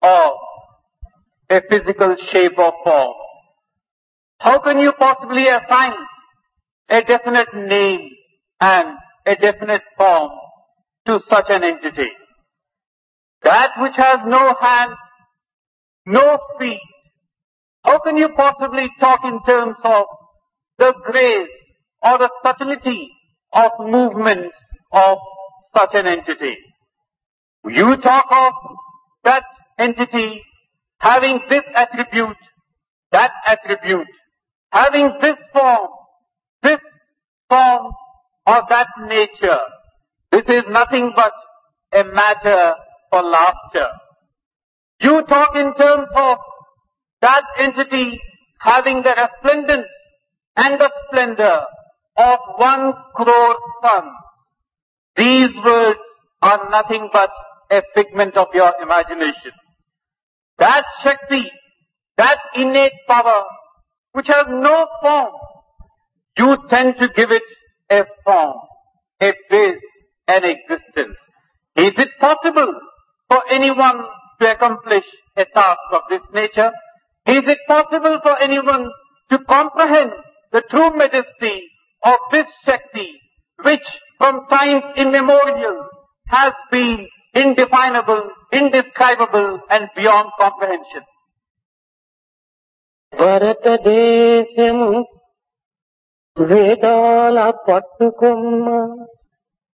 of a physical shape or form. How can you possibly assign a definite name and a definite form to such an entity? That which has no hands, no feet, how can you possibly talk in terms of the grace or the subtlety of movements of such an entity? You talk of that entity having this attribute, that attribute, having this form or that nature. This is nothing but a matter for laughter. You talk in terms of that entity having the resplendence and the splendor of 1 crore suns. These words are nothing but a figment of your imagination. That Shakti, that innate power, which has no form, you tend to give it a form, a base, an existence. Is it possible for anyone to accomplish a task of this nature? Is it possible for anyone to comprehend the true majesty of this Shakti, which from times immemorial has been indefinable, indescribable and beyond comprehension? భారతదేశము వేదాల పట్టుకొమ్మ